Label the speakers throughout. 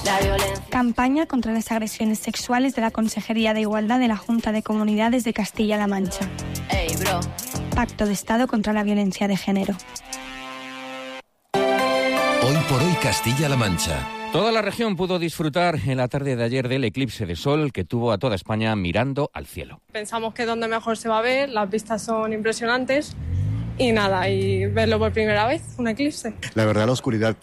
Speaker 1: Campaña contra las agresiones sexuales de la Consejería de Igualdad de la Junta de Comunidades de Castilla-La Mancha. Pacto de Estado contra la violencia de género.
Speaker 2: Hoy por hoy Castilla-La Mancha.
Speaker 3: Toda la región pudo disfrutar en la tarde de ayer del eclipse de sol que tuvo a toda España mirando al cielo.
Speaker 4: Pensamos que es donde mejor se va a ver, las vistas son impresionantes y nada, y verlo por primera vez, un eclipse.
Speaker 5: La verdad, la oscuridad,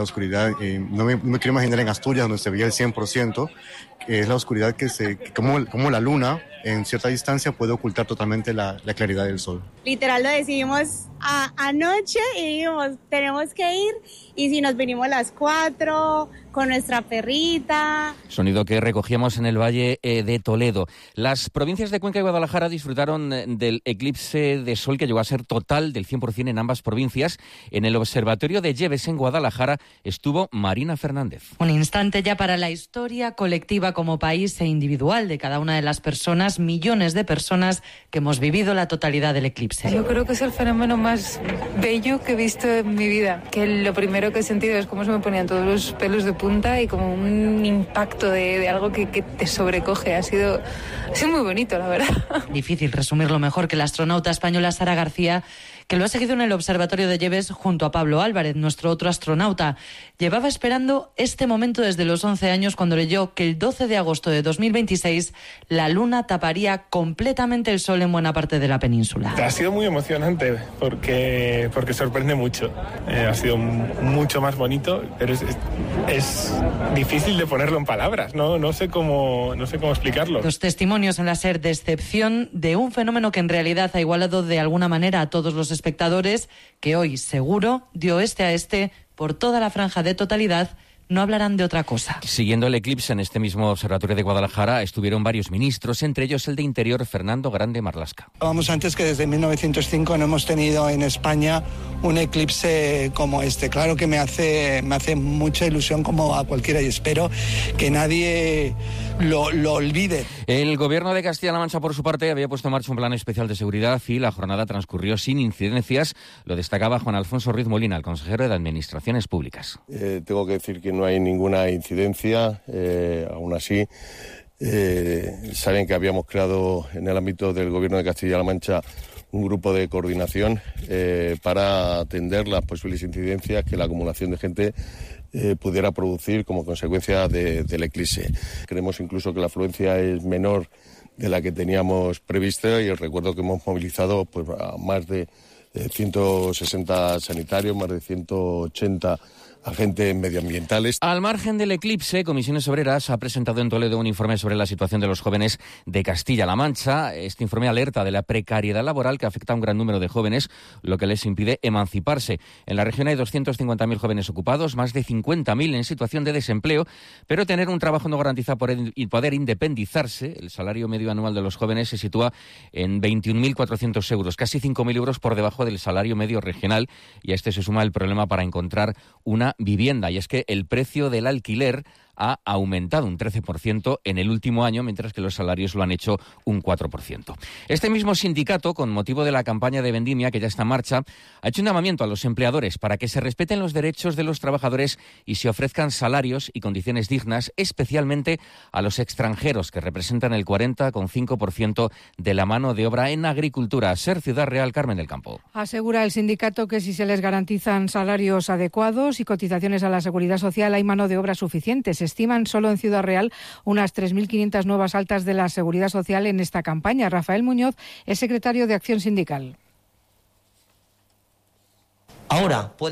Speaker 5: no me quiero imaginar en Asturias donde se veía el 100%, es la oscuridad como la luna en cierta distancia puede ocultar totalmente la claridad del sol.
Speaker 6: Literal lo decidimos anoche y dijimos, tenemos que ir, y si nos vinimos las 4 con nuestra perrita.
Speaker 3: Sonido que recogíamos en el Valle de Toledo. Las provincias de Cuenca y Guadalajara disfrutaron del eclipse de sol que llegó a ser total del 100% en ambas provincias. En el Observatorio de Lleves en Guadalajara estuvo Marina Fernández.
Speaker 7: Un instante ya para la historia colectiva como país e individual de cada una de las personas, millones de personas que hemos vivido la totalidad del eclipse.
Speaker 8: Yo creo que es el fenómeno más bello que he visto en mi vida, que lo primero que he sentido es cómo se me ponían todos los pelos de punta y como un impacto de algo que te sobrecoge. Ha sido muy bonito, la verdad.
Speaker 7: Difícil resumirlo mejor que la astronauta española Sara García, que lo ha seguido en el Observatorio de Lleves junto a Pablo Álvarez, nuestro otro astronauta. Llevaba esperando este momento desde los 11 años cuando leyó que el 12 de agosto de 2026 la luna taparía completamente el sol en buena parte de la península.
Speaker 9: Ha sido muy emocionante porque sorprende mucho. Ha sido mucho más bonito, pero es difícil de ponerlo en palabras. No sé cómo explicarlo.
Speaker 7: Los testimonios en la SER de excepción de un fenómeno que en realidad ha igualado de alguna manera a todos los espectadores, que hoy seguro dio este a este por toda la franja de totalidad. No hablarán de otra cosa.
Speaker 3: Siguiendo el eclipse en este mismo observatorio de Guadalajara estuvieron varios ministros, entre ellos el de Interior, Fernando Grande Marlaska.
Speaker 10: Vamos antes que desde 1905 no hemos tenido en España un eclipse como este. Claro que me hace mucha ilusión como a cualquiera y espero que nadie lo olvide.
Speaker 3: El Gobierno de Castilla-La Mancha, por su parte, había puesto en marcha un plan especial de seguridad y la jornada transcurrió sin incidencias. Lo destacaba Juan Alfonso Ruiz Molina, el consejero de Administraciones Públicas.
Speaker 11: Tengo que decir que no hay ninguna incidencia. Aún así, saben que habíamos creado en el ámbito del Gobierno de Castilla-La Mancha un grupo de coordinación para atender las posibles incidencias que la acumulación de gente pudiera producir como consecuencia del eclipse. Creemos incluso que la afluencia es menor de la que teníamos prevista y os recuerdo que hemos movilizado pues, a más de 160 sanitarios, más de 180 agentes medioambientales.
Speaker 3: Al margen del eclipse, Comisiones Obreras ha presentado en Toledo un informe sobre la situación de los jóvenes de Castilla-La Mancha. Este informe alerta de la precariedad laboral que afecta a un gran número de jóvenes, lo que les impide emanciparse. En la región hay 250.000 jóvenes ocupados, más de 50.000 en situación de desempleo, pero tener un trabajo no garantiza poder independizarse. El salario medio anual de los jóvenes se sitúa en 21.400 euros, casi 5.000 euros por debajo del salario medio regional, y a este se suma el problema para encontrar una vivienda, y es que el precio del alquiler ha aumentado un 13% en el último año, mientras que los salarios lo han hecho un 4%. Este mismo sindicato, con motivo de la campaña de vendimia que ya está en marcha, ha hecho un llamamiento a los empleadores para que se respeten los derechos de los trabajadores y se ofrezcan salarios y condiciones dignas, especialmente a los extranjeros, que representan el 40,5% de la mano de obra en agricultura. SER Ciudad Real, Carmen del Campo.
Speaker 12: Asegura el sindicato que si se les garantizan salarios adecuados y cotizaciones a la Seguridad Social, hay mano de obra suficiente. Se estiman solo en Ciudad Real unas 3.500 nuevas altas de la Seguridad Social en esta campaña. Rafael Muñoz es secretario de Acción Sindical.
Speaker 13: Ahora puede